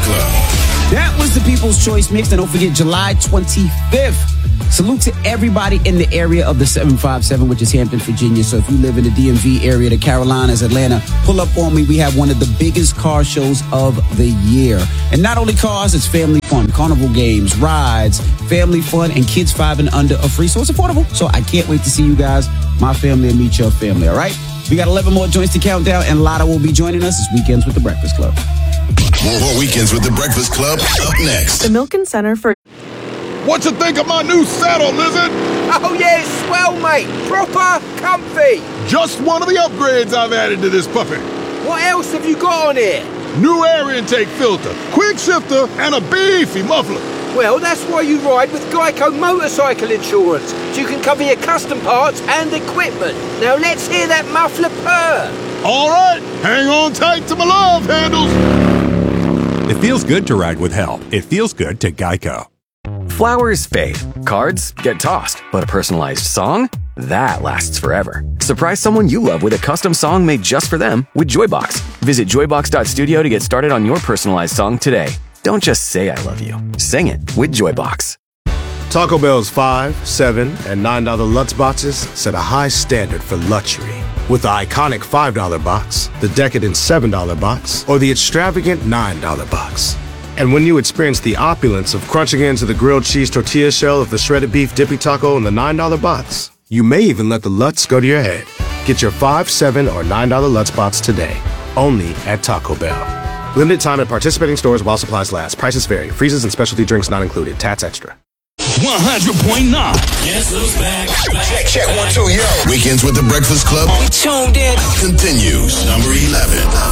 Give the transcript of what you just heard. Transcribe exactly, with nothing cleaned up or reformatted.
Club. That was the People's Choice Mix. And don't forget, July twenty-fifth. Salute to everybody in the area of the seven five seven, which is Hampton, Virginia. So if you live in the D M V area, the Carolinas, Atlanta, pull up on me. We have one of the biggest car shows of the year. And not only cars, it's family fun, carnival games, rides, family fun, and kids five and under are free. So it's affordable. So I can't wait to see you guys, my family, and meet your family. All right? We got eleven more joints to count down, and Lotta will be joining us this Weekends with the Breakfast Club. More, more Weekends with the Breakfast Club up next. The Milken Center for... What you think of my new saddle, Lizard? Oh, yeah, it's swell, mate. Proper comfy. Just one of the upgrades I've added to this puppy. What else have you got on here? New air intake filter, quick shifter, and a beefy muffler. Well, that's why you ride with Geico Motorcycle Insurance, so you can cover your custom parts and equipment. Now let's hear that muffler purr. All right, hang on tight to my love handles. It feels good to ride with help. It feels good to Geico. Flowers fade, cards get tossed, but a personalized song? That lasts forever. Surprise someone you love with a custom song made just for them with Joybox. Visit joybox dot studio to get started on your personalized song today. Don't just say I love you. Sing it with Joybox. Taco Bell's five, seven, and nine dollar Lutz boxes set a high standard for luxury. With the iconic five dollar box, the decadent seven dollar box, or the extravagant nine dollar box. And when you experience the opulence of crunching into the grilled cheese tortilla shell of the shredded beef dippy taco in the nine dollar box, you may even let the Lutz go to your head. Get your five, seven, or nine dollar Lutz box today, only at Taco Bell. Limited time at participating stores while supplies last. Prices vary. Freezes and specialty drinks not included. Tats extra. one hundred point nine. Yes, who's back? Check, check, one, two, yo. Weekends with the Breakfast Club. Tuned in. Continues. Number eleven.